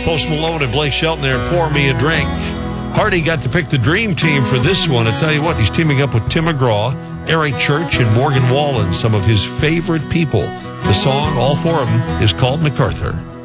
Post Malone and Blake Shelton there, Pour Me a Drink. Hardy got to pick the dream team for this one. I tell you what, he's teaming up with Tim McGraw, Eric Church, and Morgan Wallen, some of his favorite people. The song, all four of them, is called MacArthur.